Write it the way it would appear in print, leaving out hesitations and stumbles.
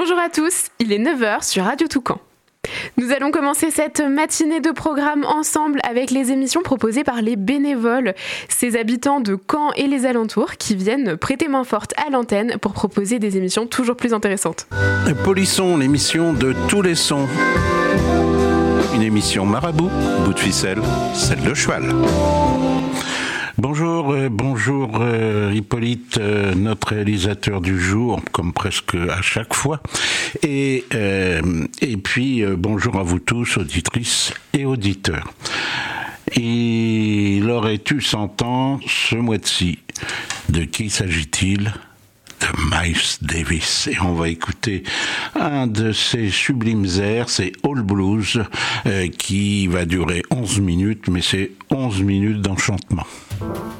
Bonjour à tous, il est 9h sur Radio Toucan. Nous allons commencer cette matinée de programme ensemble avec les émissions proposées par les bénévoles, ces habitants de Caen et les alentours qui viennent prêter main forte à l'antenne pour proposer des émissions toujours plus intéressantes. Polisson, l'émission de tous les sons. Une émission marabout, bout de ficelle, celle de cheval. Bonjour Hippolyte, notre réalisateur du jour, comme presque à chaque fois. Et puis bonjour à vous tous, auditrices et auditeurs. Il aurait eu 100 ans ce mois-ci. De qui s'agit-il ? De Miles Davis. Et on va écouter un de ses sublimes airs, c'est All Blues, qui va durer 11 minutes, mais c'est 11 minutes d'enchantement.